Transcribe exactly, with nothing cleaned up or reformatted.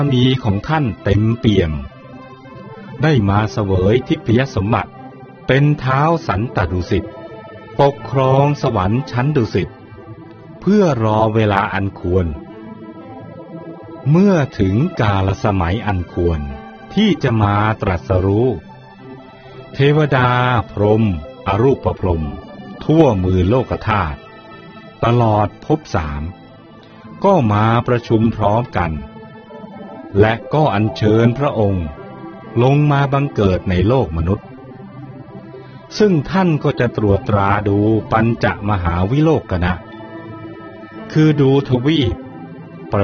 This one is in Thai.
มีของท่านเต็มเปี่ยมได้มาเสวยทิพยสมบัติเป็นเท้าสันตดุสิตปกครองสวรรค์ชั้นดุสิตเพื่อรอเวลาอันควรเมื่อถึงกาลสมัยอันควรที่จะมาตรัสรู้เทวดาพรหมอรูปพรหมทั่วมือโลกธาตุตลอดภพสามก็มาประชุมพร้อมกันและก็อัญเชิญพระองค์ลงมาบังเกิดในโลกมนุษย์ซึ่งท่านก็จะตรวจตราดูปัญจมหาวิโลกนะคือดูทวีป